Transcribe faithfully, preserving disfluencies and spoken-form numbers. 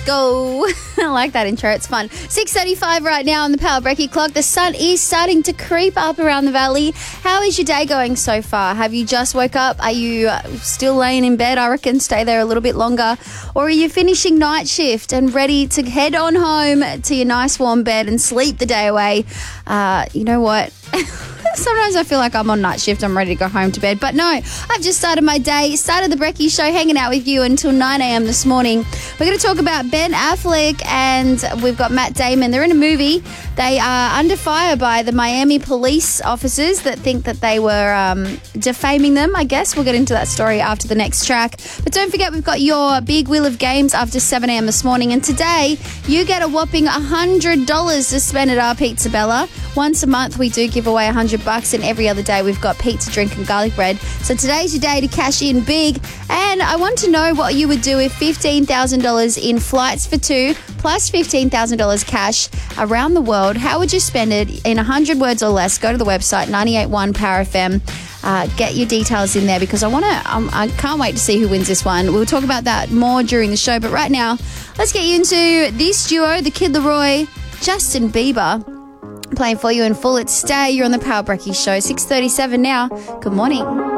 go. I like that intro. It's fun. six thirty-five right now on the Power Brekkie clock. The sun is starting to creep up around the valley. How is your day going so far? Have you just woke up? Are you still laying in bed? I reckon stay there a little bit longer. Or are you finishing night shift and ready to head on home to your nice warm bed and sleep the day away? Uh, you know what? Sometimes I feel like I'm on night shift. I'm ready to go home to bed. But no, I've just started my day, started the Brekkie Show, hanging out with you until nine a.m. this morning. We're going to talk about Ben Affleck and we've got Matt Damon. They're in a movie. They are under fire by the Miami police officers that think that they were um, defaming them, I guess. We'll get into that story after the next track. But don't forget, we've got your big wheel of games after seven a.m. this morning. And today, you get a whopping one hundred dollars to spend at our Pizza Bella. Once a month, we do give away one hundred bucks, and every other day we've got pizza, drink and garlic bread. So today's your day to cash in big. And I want to know what you would do if fifteen thousand dollars in flights for two plus fifteen thousand dollars cash around the world. How would you spend it in one hundred words or less? Go to the website, ninety-eight point one Power F M. Uh, get your details in there because I want to. Um, I can't wait to see who wins this one. We'll talk about that more during the show. But right now, let's get you into this duo, the Kid Laroi, Justin Bieber. Playing for you in full. It's Stay. You're on the Power Brekkie Show. six thirty-seven now. Good morning.